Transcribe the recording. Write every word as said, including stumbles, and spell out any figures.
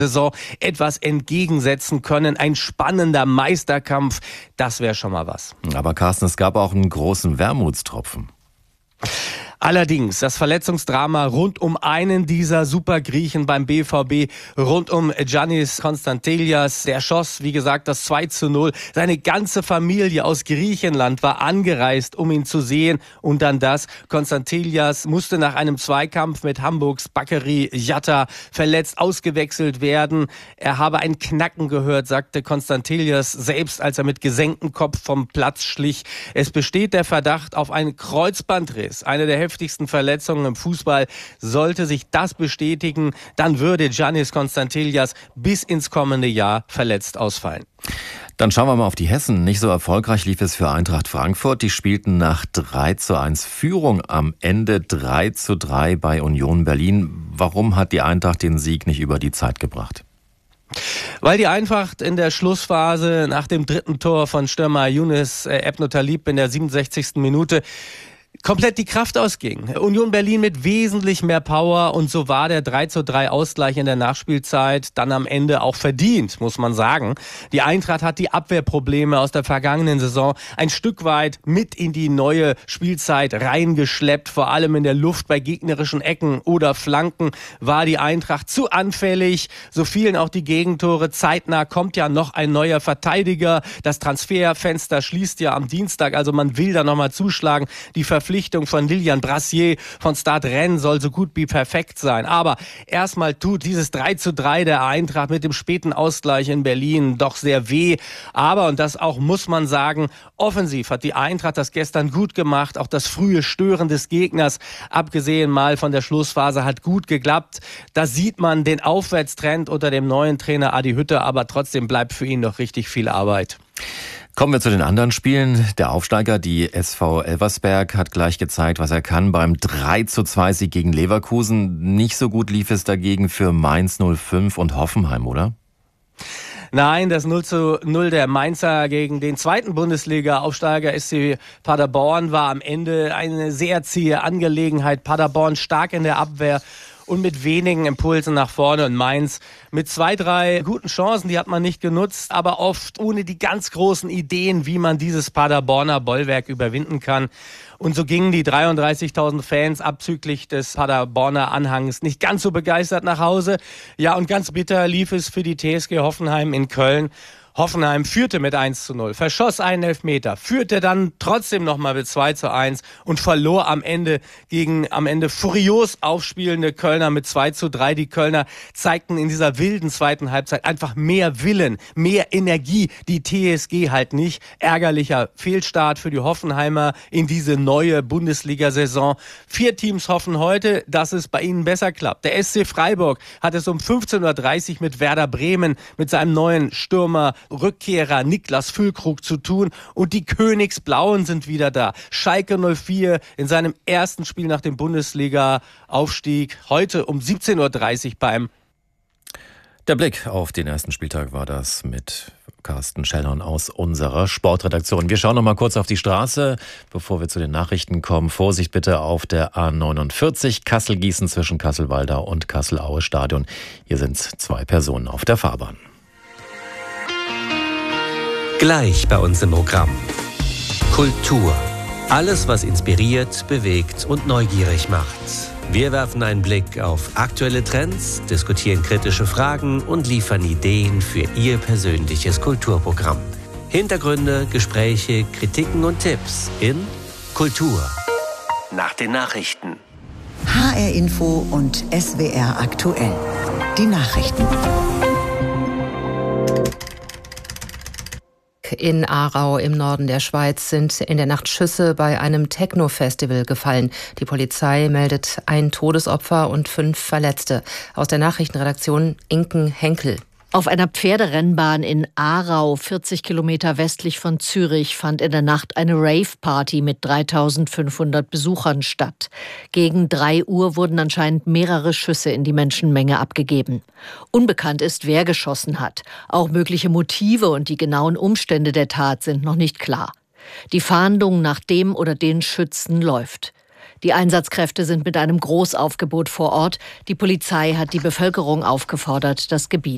Saison etwas entgegensetzen können. Ein spannender Meisterkampf, das wäre schon mal was. Aber Carsten, es gab auch einen großen Wermutstropfen. Allerdings, das Verletzungsdrama rund um einen dieser Supergriechen beim B V B, rund um Giannis Konstantelias, der schoss, wie gesagt, das zwei zu null. Seine ganze Familie aus Griechenland war angereist, um ihn zu sehen. Und dann das, Konstantelias musste nach einem Zweikampf mit Hamburgs Bakkeri Jatta verletzt ausgewechselt werden. Er habe ein Knacken gehört, sagte Konstantelias selbst, als er mit gesenktem Kopf vom Platz schlich. Es besteht der Verdacht auf einen Kreuzbandriss, eine der heftigsten Verletzungen im Fußball. Sollte sich das bestätigen, dann würde Giannis Konstantelias bis ins kommende Jahr verletzt ausfallen. Dann schauen wir mal auf die Hessen. Nicht so erfolgreich lief es für Eintracht Frankfurt. Die spielten nach drei zu eins Führung am Ende drei zu drei bei Union Berlin. Warum hat die Eintracht den Sieg nicht über die Zeit gebracht? Weil die Eintracht in der Schlussphase nach dem dritten Tor von Stürmer Younes äh, Ebno Talib in der siebenundsechzigsten Minute komplett die Kraft ausging. Union Berlin mit wesentlich mehr Power und so war der drei zu drei Ausgleich in der Nachspielzeit dann am Ende auch verdient, muss man sagen. Die Eintracht hat die Abwehrprobleme aus der vergangenen Saison ein Stück weit mit in die neue Spielzeit reingeschleppt. Vor allem in der Luft bei gegnerischen Ecken oder Flanken war die Eintracht zu anfällig. So fielen auch die Gegentore. Zeitnah kommt ja noch ein neuer Verteidiger. Das Transferfenster schließt ja am Dienstag, also man will da nochmal zuschlagen. Die Verpflichtung von Lilian Brassier von Stade Rennes soll so gut wie perfekt sein. Aber erstmal tut dieses drei zu drei der Eintracht mit dem späten Ausgleich in Berlin doch sehr weh. Aber, und das auch muss man sagen, offensiv hat die Eintracht das gestern gut gemacht. Auch das frühe Stören des Gegners, abgesehen mal von der Schlussphase, hat gut geklappt. Da sieht man den Aufwärtstrend unter dem neuen Trainer Adi Hütter, aber trotzdem bleibt für ihn noch richtig viel Arbeit. Kommen wir zu den anderen Spielen. Der Aufsteiger, die S V Elversberg, hat gleich gezeigt, was er kann. Beim drei zu zwei Sieg gegen Leverkusen. Nicht so gut lief es dagegen für Mainz null fünf und Hoffenheim, oder? Nein, das null zu null der Mainzer gegen den zweiten Bundesliga-Aufsteiger S C Paderborn war am Ende eine sehr zähe Angelegenheit. Paderborn stark in der Abwehr und mit wenigen Impulsen nach vorne, und Mainz mit zwei, drei guten Chancen, die hat man nicht genutzt, aber oft ohne die ganz großen Ideen, wie man dieses Paderborner Bollwerk überwinden kann. Und so gingen die dreiunddreißigtausend Fans abzüglich des Paderborner Anhangs nicht ganz so begeistert nach Hause. Ja, und ganz bitter lief es für die T S G Hoffenheim in Köln. Hoffenheim führte mit eins zu null, verschoss einen Elfmeter, führte dann trotzdem nochmal mit zwei zu eins und verlor am Ende gegen am Ende furios aufspielende Kölner mit zwei zu drei. Die Kölner zeigten in dieser wilden zweiten Halbzeit einfach mehr Willen, mehr Energie. Die T S G halt nicht. Ärgerlicher Fehlstart für die Hoffenheimer in diese neue Bundesliga-Saison. Vier Teams hoffen heute, dass es bei ihnen besser klappt. Der S C Freiburg hat es um fünfzehn Uhr dreißig mit Werder Bremen, mit seinem neuen Stürmer Rückkehrer Niklas Füllkrug zu tun, und die Königsblauen sind wieder da. Schalke null vier in seinem ersten Spiel nach dem Bundesliga-Aufstieg heute um siebzehn Uhr dreißig beim Der Blick auf den ersten Spieltag war das mit Carsten Schellhorn aus unserer Sportredaktion. Wir schauen noch mal kurz auf die Straße, bevor wir zu den Nachrichten kommen. Vorsicht bitte auf der A neunundvierzig Kassel-Gießen zwischen Kassel-Waldau und Kassel-Aue-Stadion. Hier sind zwei Personen auf der Fahrbahn. Gleich bei uns im Programm. Kultur. Alles, was inspiriert, bewegt und neugierig macht. Wir werfen einen Blick auf aktuelle Trends, diskutieren kritische Fragen und liefern Ideen für Ihr persönliches Kulturprogramm. Hintergründe, Gespräche, Kritiken und Tipps in Kultur. Nach den Nachrichten. H R Info und S W R aktuell. Die Nachrichten. In Aarau im Norden der Schweiz sind in der Nacht Schüsse bei einem Techno-Festival gefallen. Die Polizei meldet ein Todesopfer und fünf Verletzte. Aus der Nachrichtenredaktion Inken Henkel. Auf einer Pferderennbahn in Aarau, vierzig Kilometer westlich von Zürich, fand in der Nacht eine Rave-Party mit dreitausendfünfhundert Besuchern statt. Gegen drei Uhr wurden anscheinend mehrere Schüsse in die Menschenmenge abgegeben. Unbekannt ist, wer geschossen hat. Auch mögliche Motive und die genauen Umstände der Tat sind noch nicht klar. Die Fahndung nach dem oder den Schützen läuft. Die Einsatzkräfte sind mit einem Großaufgebot vor Ort. Die Polizei hat die Bevölkerung aufgefordert, das Gebiet